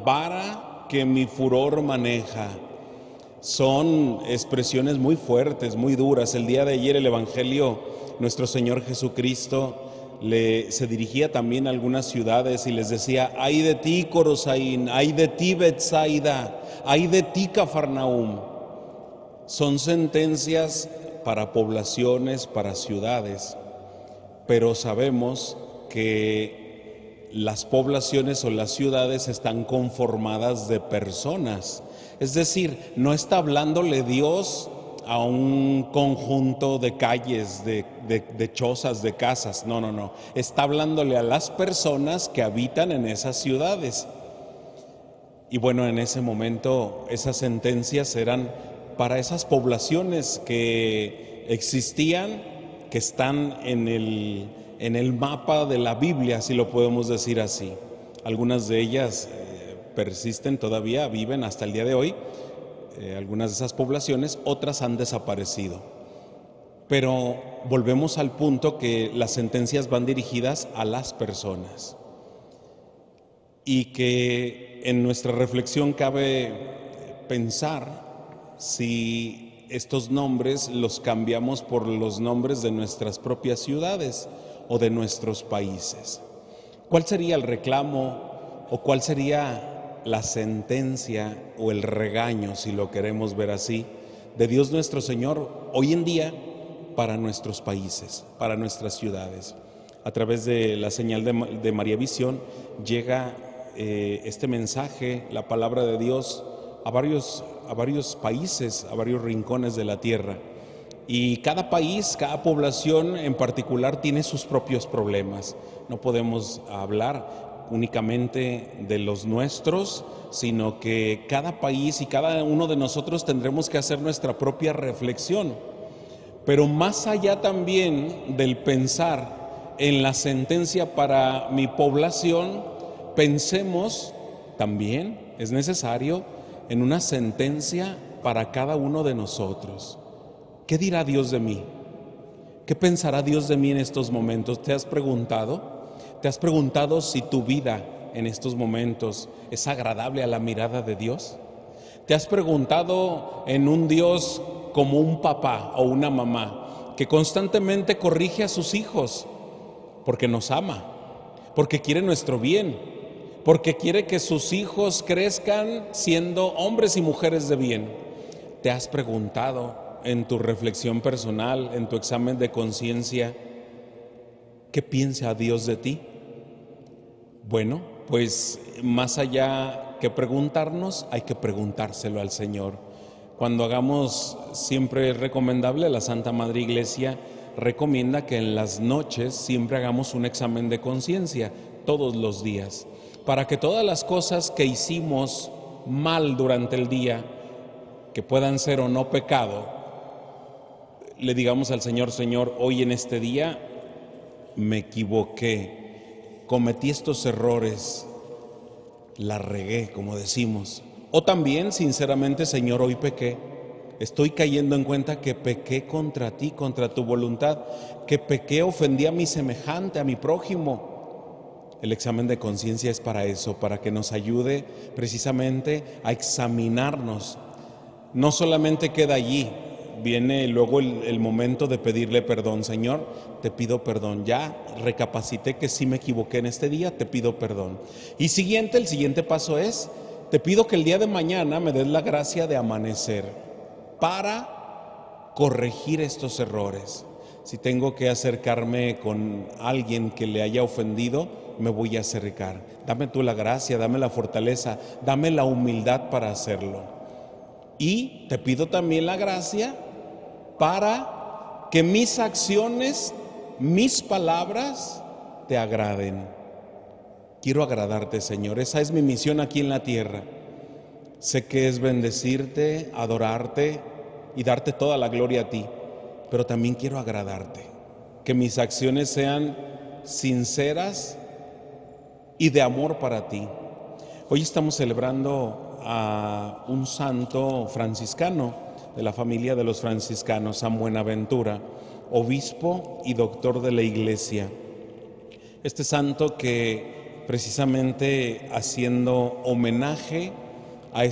vara que mi furor maneja. Son expresiones muy fuertes, muy duras. El día de ayer el Evangelio, nuestro Señor Jesucristo se dirigía también a algunas ciudades y les decía: ay de ti, Corosaín, ay de ti, Betsaida, ay de ti, Cafarnaúm. Son sentencias para poblaciones, para ciudades, pero sabemos que las poblaciones o las ciudades están conformadas de personas. Es decir, no está hablándole Dios a un conjunto de calles, de chozas, de casas. No. Está hablándole a las personas que habitan en esas ciudades. Y bueno, en ese momento esas sentencias eran para esas poblaciones que existían, que están en el mapa de la Biblia, si lo podemos decir así. Algunas de ellas persisten todavía, viven hasta el día de hoy, algunas de esas poblaciones, otras han desaparecido. Pero volvemos al punto que las sentencias van dirigidas a las personas y que en nuestra reflexión cabe pensar si estos nombres los cambiamos por los nombres de nuestras propias ciudades o de nuestros países. ¿Cuál sería el reclamo o cuál sería la sentencia o el regaño, si lo queremos ver así, de Dios nuestro Señor hoy en día para nuestros países, para nuestras ciudades? A través de la señal de María Visión llega este mensaje, la palabra de Dios, a varios países, a varios rincones de la tierra. Y cada país, cada población en particular tiene sus propios problemas. No podemos hablar únicamente de los nuestros, sino que cada país y cada uno de nosotros tendremos que hacer nuestra propia reflexión. Pero más allá también del pensar en la sentencia para mi población, pensemos también, es necesario, en una sentencia para cada uno de nosotros. ¿Qué dirá Dios de mí? ¿Qué pensará Dios de mí en estos momentos? ¿Te has preguntado? ¿Te has preguntado si tu vida en estos momentos es agradable a la mirada de Dios? ¿Te has preguntado en un Dios como un papá o una mamá que constantemente corrige a sus hijos porque nos ama, porque quiere nuestro bien, porque quiere que sus hijos crezcan siendo hombres y mujeres de bien? ¿Te has preguntado en tu reflexión personal, en tu examen de conciencia, qué piensa Dios de ti? Bueno, pues más allá que preguntarnos, hay que preguntárselo al Señor. Cuando hagamos, siempre es recomendable, la Santa Madre Iglesia recomienda que en las noches siempre hagamos un examen de conciencia, todos los días, para que todas las cosas que hicimos mal durante el día, que puedan ser o no pecado, le digamos al Señor: Señor, hoy en este día me equivoqué, cometí estos errores, la regué, como decimos. O también, sinceramente: Señor, hoy pequé, estoy cayendo en cuenta que pequé contra ti, contra tu voluntad, que pequé, ofendí a mi semejante, a mi prójimo. El examen de conciencia es para eso, para que nos ayude precisamente a examinarnos. No solamente queda allí, viene luego el momento de pedirle perdón. Señor, te pido perdón, ya recapacité que sí me equivoqué en este día, te pido perdón. Y el siguiente paso es: te pido que el día de mañana me des la gracia de amanecer para corregir estos errores. Si tengo que acercarme con alguien que le haya ofendido, me voy a acercar. Dame tú la gracia, dame la fortaleza, dame la humildad para hacerlo. Y te pido también la gracia para que mis acciones, mis palabras te agraden. Quiero agradarte, Señor. Esa es mi misión aquí en la tierra. Sé que es bendecirte, adorarte y darte toda la gloria a ti, pero también quiero agradarte. Que mis acciones sean sinceras y de amor para ti. Hoy estamos celebrando a un santo franciscano de la familia de los franciscanos, San Buenaventura, obispo y doctor de la Iglesia. Este santo que precisamente haciendo homenaje